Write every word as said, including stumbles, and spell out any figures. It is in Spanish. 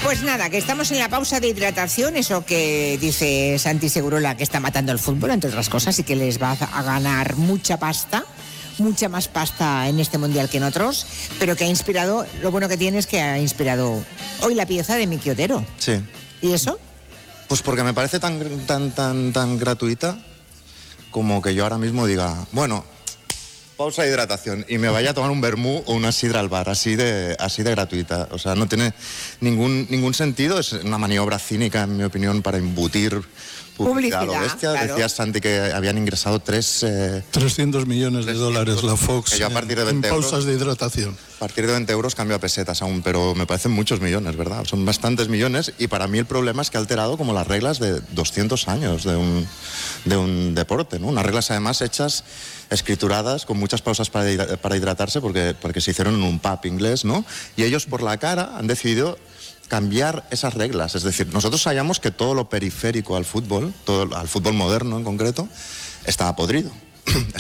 Pues nada, que estamos en la pausa de hidratación, eso que dice Santi Segurola que está matando el fútbol, entre otras cosas, y que les va a ganar mucha pasta, mucha más pasta en este mundial que en otros, pero que ha inspirado, lo bueno que tiene es que ha inspirado hoy la pieza de Miki Otero. Sí. ¿Y eso? Pues porque me parece tan, tan, tan, tan gratuita como que yo ahora mismo diga, bueno, pausa de hidratación y me vaya a tomar un vermú o una sidra al bar, así de, así de gratuita. O sea, no tiene ningún, ningún sentido, es una maniobra cínica, en mi opinión, para embutir publicidad a lo bestia. Claro. Decías, Santi, que habían ingresado tres... Eh, trescientos millones de dólares la Fox yo a partir de en, veinte en pausas euros, de hidratación. A partir de veinte euros cambio a pesetas aún, pero me parecen muchos millones, ¿verdad? Son bastantes millones y para mí el problema es que ha alterado como las reglas de doscientos años de un, de un deporte, ¿no? Unas reglas además hechas, escrituradas, con muchas pausas para, para hidratarse porque, porque se hicieron en un pub inglés, ¿no? Y ellos por la cara han decidido cambiar esas reglas. Es decir, nosotros sabíamos que todo lo periférico al fútbol, todo, al fútbol moderno en concreto, estaba podrido.